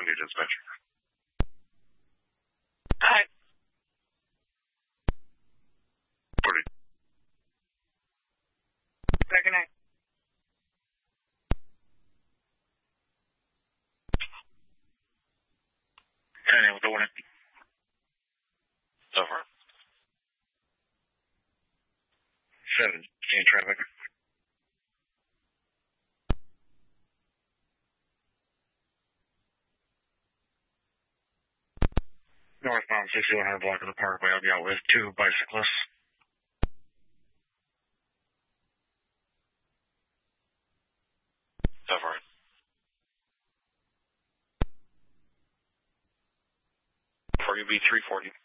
Sunday dispatcher. Hi. 40. Good night. With the warning. So far. 7. Any traffic? Northbound 6100 block of the Parkway. I'll be out with 2 bicyclists. So far. For you be 340.